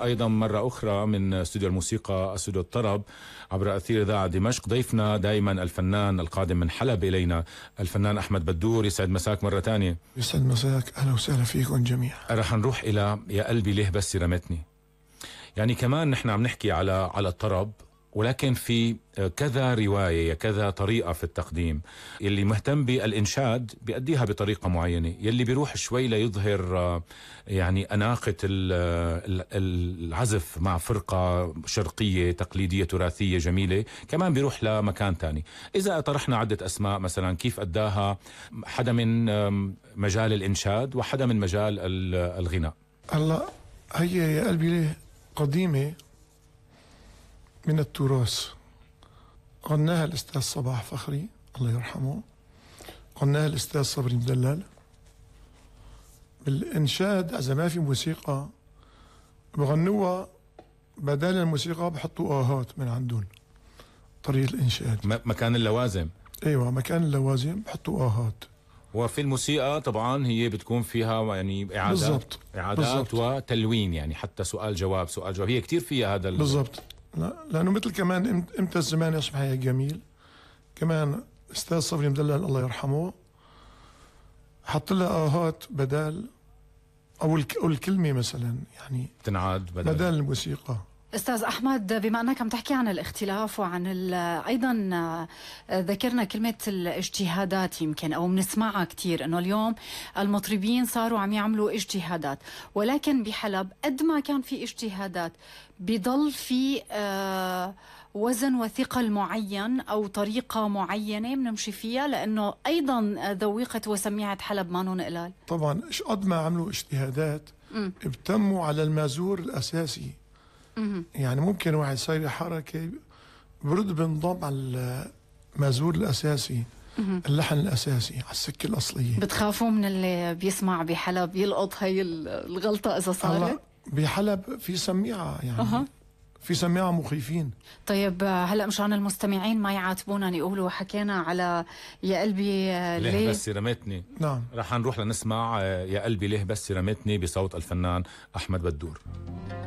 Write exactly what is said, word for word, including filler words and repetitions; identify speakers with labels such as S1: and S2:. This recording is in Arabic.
S1: أيضا مرة أخرى من استوديو الموسيقى استوديو الطرب عبر أثير إذاعة دمشق. ضيفنا دائما الفنان القادم من حلب إلينا الفنان أحمد بدور. يسعد مساك مرة تانية.
S2: يسعد مساك، أهلا وسهلا فيكم جميعا.
S1: رح نروح إلى يا قلبي ليه بس رمتني. يعني كمان نحن عم نحكي على على الطرب، ولكن في كذا رواية كذا طريقة في التقديم. يلي مهتم بالإنشاد بيأديها بطريقة معينة، يلي بيروح شوي ليظهر يعني أناقة العزف مع فرقة شرقية تقليدية تراثية جميلة كمان بيروح لمكان تاني. إذا طرحنا عدة أسماء مثلا كيف أداها حدا من مجال الإنشاد وحدا من مجال الغناء.
S2: هلا هي يا قلبي ليه قديمة من التراث، غناها الأستاذ صباح فخري الله يرحمه، غناها الأستاذ صبري مدلل. بالإنشاد إذا ما في موسيقى بغنوها، بدال الموسيقى بحطوا آهات من عندهم. طريقة الإنشاد
S1: مكان اللوازم.
S2: أيوة، مكان اللوازم بحطوا آهات.
S1: وفي الموسيقى طبعا هي بتكون فيها يعني إعادات
S2: بالزبط.
S1: إعادات
S2: بالزبط.
S1: وتلوين، يعني حتى سؤال جواب سؤال جواب، هي كتير فيها هذا.
S2: بالضبط. لا لأنه مثل كمان إمتى الزمان يصبح هيك جميل، كمان أستاذ صبري مدلل الله يرحمه حط لها آهات بدال أو أو الكلمة مثلا يعني
S1: تنعاد بدل,
S2: بدل الموسيقى.
S3: أستاذ أحمد، بما أنك عم تحكي عن الاختلاف وعن أيضا ذكرنا كلمة الاجتهادات يمكن أو بنسمعها كتير، أنه اليوم المطربين صاروا عم يعملوا اجتهادات، ولكن بحلب قد ما كان في اجتهادات بيضل في آه وزن وثقل معين أو طريقة معينة بنمشي فيها، لأنه أيضا ذويقة وسميعة حلب ما نون قلال.
S2: طبعا إيش قد ما عملوا اجتهادات ابتموا على المازور الأساسي. يعني ممكن واحد يسوي حركة برد بنضم على المازور الأساسي، اللحن الأساسي على السكة الأصلية.
S3: بتخافوا من اللي بيسمع بحلب يلقط هاي الغلطة إذا صارت؟
S2: بحلب في سميعة يعني أه. في سماعة مخيفين.
S3: طيب هلا مشان المستمعين ما يعاتبونا يقولوا حكينا على يا قلبي ليه,
S1: ليه بس رمتني.
S2: نعم،
S1: رح نروح لنسمع يا قلبي ليه بس رمتني بصوت الفنان أحمد بدور.